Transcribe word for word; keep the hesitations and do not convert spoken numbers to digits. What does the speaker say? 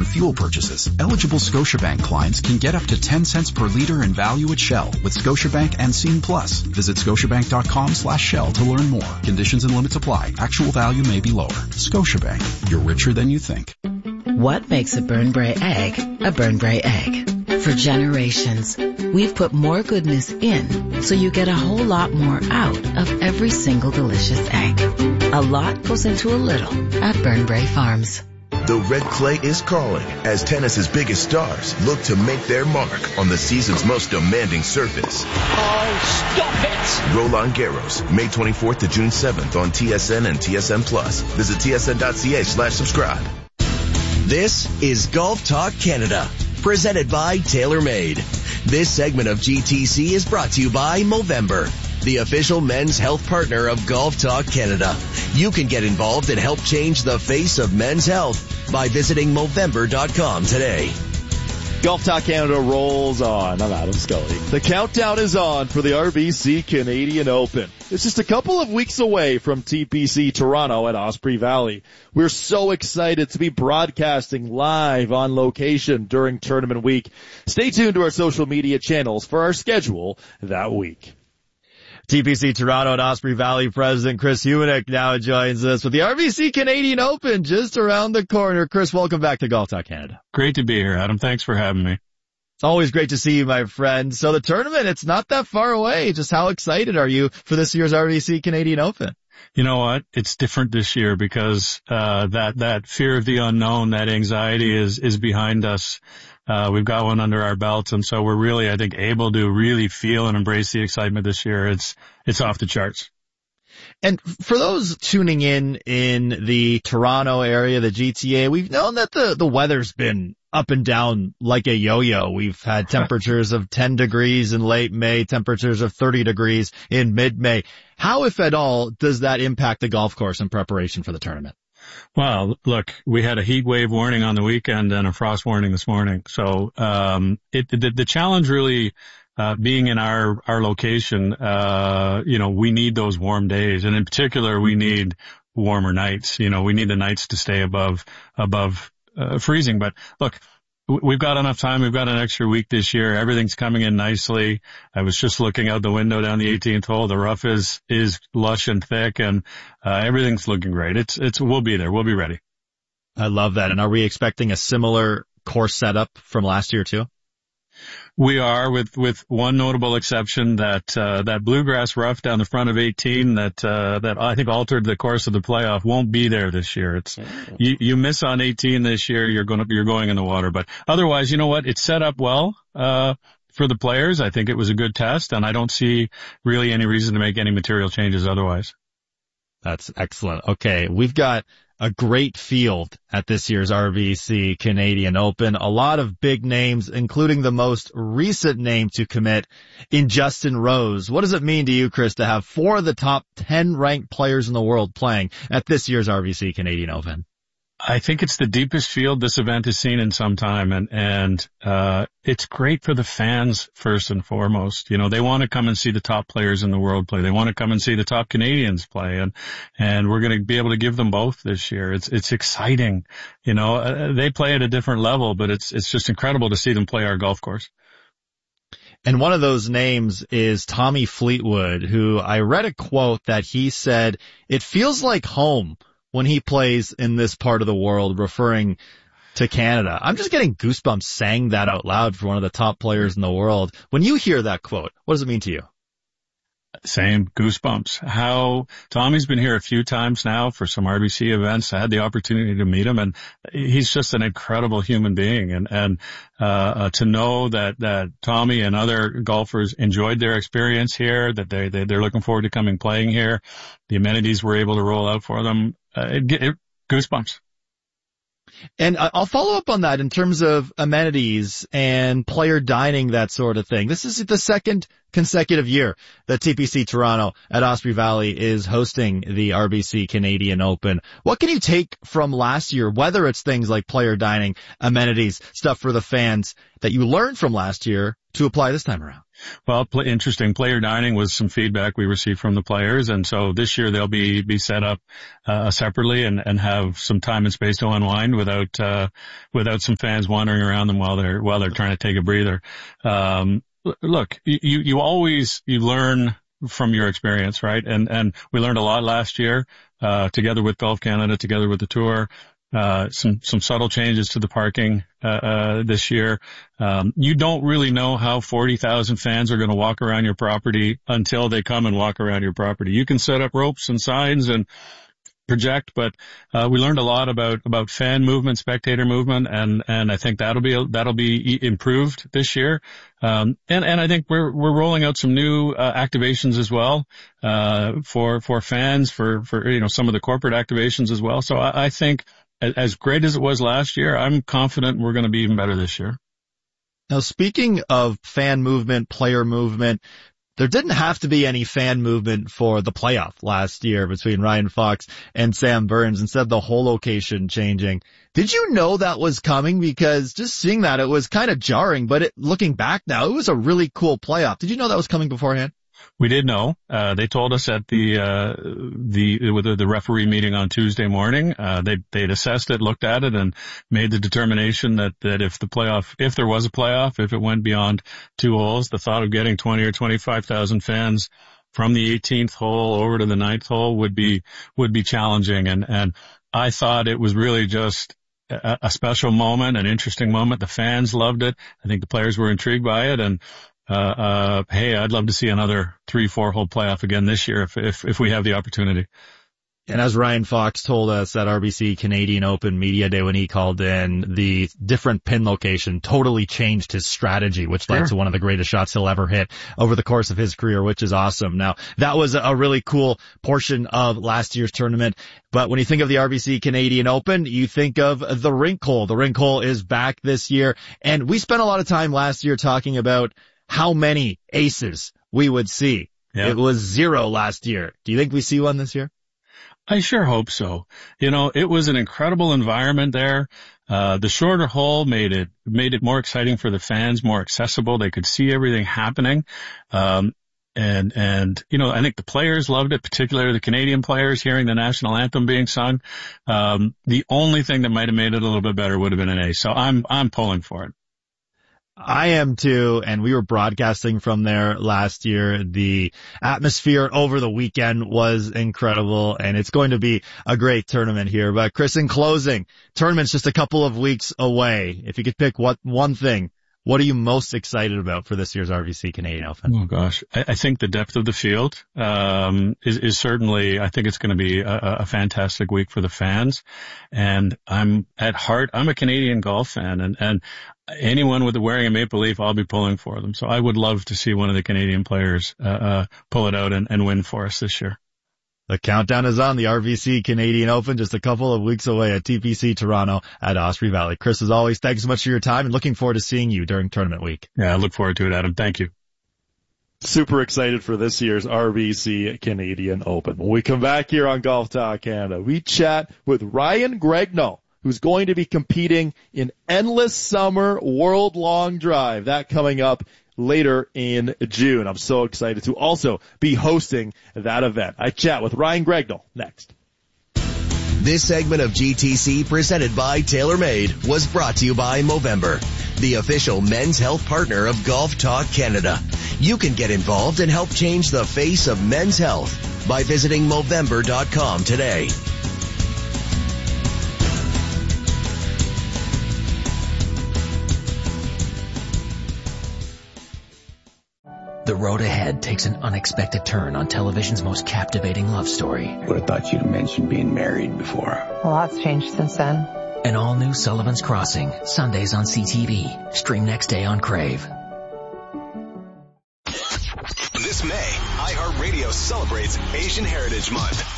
fuel purchases. Eligible Scotiabank clients can get up to ten cents per liter in value at Shell with Scotiabank and Scene Plus. Visit scotiabank.com slash Shell to learn more. Conditions and limits apply. Actual value may be lower. Scotiabank. You're richer than you think. What makes a Burnbrae egg a Burnbrae egg? For generations, we've put more goodness in so you get a whole lot more out of every single delicious egg. A lot goes into a little at Burnbrae Farms. The red clay is calling as tennis's biggest stars look to make their mark on the season's most demanding surface. Oh, stop it! Roland Garros, May twenty-fourth to June seventh on T S N and T S N Plus. Visit tsn.ca slash subscribe. This is Golf Talk Canada, presented by TaylorMade. This segment of G T C is brought to you by Movember, the official men's health partner of Golf Talk Canada. You can get involved and help change the face of men's health by visiting Movember dot com today. Golf Talk Canada rolls on. I'm Adam Scully. The countdown is on for the R B C Canadian Open. It's just a couple of weeks away from T P C Toronto at Osprey Valley. We're so excited to be broadcasting live on location during tournament week. Stay tuned to our social media channels for our schedule that week. T P C Toronto and Osprey Valley President Chris Humanick now joins us with the R B C Canadian Open just around the corner. Chris, welcome back to Golf Talk Canada. Great to be here, Adam. Thanks for having me. It's always great to see you, my friend. So the tournament, it's not that far away. Just how excited are you for this year's R B C Canadian Open? You know what? It's different this year because uh that that fear of the unknown, that anxiety is is behind us. Uh, we've got one under our belts, and so we're really, I think, able to really feel and embrace the excitement this year. It's, it's off the charts. And for those tuning in in the Toronto area, the G T A, we've known that the, the weather's been up and down like a yo-yo. We've had temperatures of ten degrees in late May, temperatures of thirty degrees in mid-May. How, if at all, does that impact the golf course in preparation for the tournament? Well, look, we had a heat wave warning on the weekend and a frost warning this morning. So, um, it, the, the challenge really, uh, being in our, our location, uh, you know, we need those warm days. And in particular, we need warmer nights. You know, we need the nights to stay above, above, uh, freezing. But look, we've got enough time. We've got an extra week this year. Everything's coming in nicely. I was just looking out the window down the eighteenth hole. The rough is, is lush and thick, and, uh, everything's looking great. It's, it's, we'll be there. We'll be ready. I love that. And are we expecting a similar course setup from last year too? We are, with, with one notable exception, that, uh, that bluegrass rough down the front of eighteen that, uh, that I think altered the course of the playoff won't be there this year. It's, you, you miss on eighteen this year, you're going to, you're going in the water. But otherwise, you know what? It's set up well, uh, for the players. I think it was a good test, and I don't see really any reason to make any material changes otherwise. That's excellent. Okay. We've got a great field at this year's R B C Canadian Open. A lot of big names, including the most recent name to commit in Justin Rose. What does it mean to you, Chris, to have four of the top ten ranked players in the world playing at this year's R B C Canadian Open? I think it's the deepest field this event has seen in some time, and, and, uh, it's great for the fans first and foremost. You know, they want to come and see the top players in the world play. They want to come and see the top Canadians play, and, and we're going to be able to give them both this year. It's, it's exciting. You know, uh, they play at a different level, but it's, it's just incredible to see them play our golf course. And one of those names is Tommy Fleetwood, who I read a quote that he said, "It feels like home when he plays in this part of the world," referring to Canada. I'm just getting goosebumps saying that out loud for one of the top players in the world. When you hear that quote, what does it mean to you? Same, goosebumps. How Tommy's been here a few times now for some R B C events. I had the opportunity to meet him, and he's just an incredible human being. And, and, uh, uh to know that, that Tommy and other golfers enjoyed their experience here, that they, they they're looking forward to coming playing here, the amenities we're able to roll out for them, uh, it, it, goosebumps. And I'll follow up on that in terms of amenities and player dining, that sort of thing. This is the second consecutive year that T P C Toronto at Osprey Valley is hosting the R B C Canadian Open. What can you take from last year, whether it's things like player dining, amenities, stuff for the fans, that you learned from last year to apply this time around? Well, play, interesting. Player dining was some feedback we received from the players, and so this year they'll be be set up uh, separately and and have some time and space to unwind without uh without some fans wandering around them while they're while they're trying to take a breather. Um, look, you you always you learn from your experience, right? And and we learned a lot last year uh together with Golf Canada, together with the tour. Uh, some, some subtle changes to the parking, uh, uh, this year. Um, you don't really know how forty thousand fans are going to walk around your property until they come and walk around your property. You can set up ropes and signs and project, but, uh, we learned a lot about, about fan movement, spectator movement, and, and I think that'll be, that'll be improved this year. Um, and, and I think we're, we're rolling out some new, uh, activations as well, uh, for, for fans, for, for, you know, some of the corporate activations as well. So I, I think, as great as it was last year, I'm confident we're going to be even better this year. Now, speaking of fan movement, player movement, there didn't have to be any fan movement for the playoff last year between Ryan Fox and Sam Burns. Instead, the whole location changing. Did you know that was coming? Because just seeing that, it was kind of jarring, but it, looking back now, it was a really cool playoff. Did you know that was coming beforehand? We did know. Uh, they told us at the, uh, the, with the, the referee meeting on Tuesday morning, uh, they, they'd assessed it, looked at it, and made the determination that, that if the playoff, if there was a playoff, if it went beyond two holes, the thought of getting twenty or twenty-five thousand fans from the eighteenth hole over to the ninth hole would be, would be challenging. And, and I thought it was really just a, a special moment, an interesting moment. The fans loved it. I think the players were intrigued by it, and Uh, uh, hey, I'd love to see another three, four hole playoff again this year if, if, if we have the opportunity. And as Ryan Fox told us at R B C Canadian Open Media Day when he called in, the different pin location totally changed his strategy, which led sure. to one of the greatest shots he'll ever hit over the course of his career, which is awesome. Now, that was a really cool portion of last year's tournament. But when you think of the R B C Canadian Open, you think of the rink hole. The rink hole is back this year. And we spent a lot of time last year talking about how many aces we would see. Yep. It was zero last year. Do you think we see one this year? I sure hope so. You know, it was an incredible environment there. Uh, the shorter hole made it, made it more exciting for the fans, more accessible. They could see everything happening. Um, and, and, you know, I think the players loved it, particularly the Canadian players hearing the national anthem being sung. Um, the only thing that might have made it a little bit better would have been an ace. So I'm, I'm pulling for it. I am too, and we were broadcasting from there last year. The atmosphere over the weekend was incredible, and it's going to be a great tournament here. But Chris, in closing, tournament's just a couple of weeks away. If you could pick what one thing, what are you most excited about for this year's R B C Canadian Open? Oh gosh, I, I think the depth of the field um, is, is certainly. I think it's going to be a, a fantastic week for the fans. And I'm at heart, I'm a Canadian golf fan, and and anyone with wearing a maple leaf, I'll be pulling for them. So I would love to see one of the Canadian players uh, uh pull it out and, and win for us this year. The countdown is on. The R B C Canadian Open just a couple of weeks away at T P C Toronto at Osprey Valley. Chris, as always, thanks so much for your time and looking forward to seeing you during tournament week. Yeah, I look forward to it, Adam. Thank you. Super excited for this year's R B C Canadian Open. When we come back here on Golf Talk Canada, we chat with Ryan Gregno, who's going to be competing in Endless Summer World Long Drive. That coming up later in June. I'm so excited to also be hosting that event. I chat with Ryan Gregno next. This segment of G T C presented by TaylorMade was brought to you by Movember, the official men's health partner of Golf Talk Canada. You can get involved and help change the face of men's health by visiting Movember dot com today. The road ahead takes an unexpected turn on television's most captivating love story. Would have thought you'd mentioned being married before. A lot's changed since then. An all-new Sullivan's Crossing, Sundays on C T V. Stream next day on Crave. This May, iHeartRadio celebrates Asian Heritage Month.